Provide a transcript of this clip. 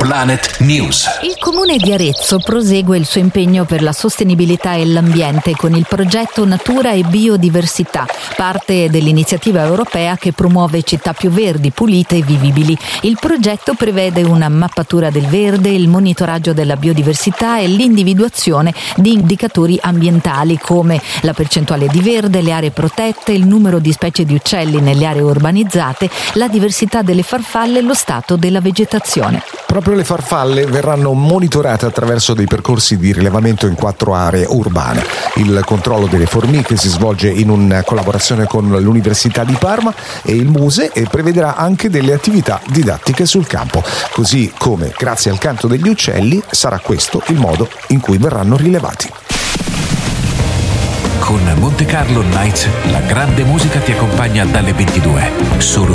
Planet News. Il comune di Arezzo prosegue il suo impegno per la sostenibilità e l'ambiente con il progetto Natura e Biodiversità, parte dell'iniziativa europea che promuove città più verdi, pulite e vivibili. Il progetto prevede una mappatura del verde, il monitoraggio della biodiversità e l'individuazione di indicatori ambientali come la percentuale di verde, le aree protette, il numero di specie di uccelli nelle aree urbanizzate, la diversità delle farfalle e lo stato della vegetazione. Proprio le farfalle verranno monitorate attraverso dei percorsi di rilevamento in 4 aree urbane. Il controllo delle formiche si svolge in una collaborazione con l'Università di Parma e il Muse e prevederà anche delle attività didattiche sul campo. Così come, grazie al canto degli uccelli, sarà questo il modo in cui verranno rilevati. Con Monte Carlo Nights, la grande musica ti accompagna dalle 22. Solo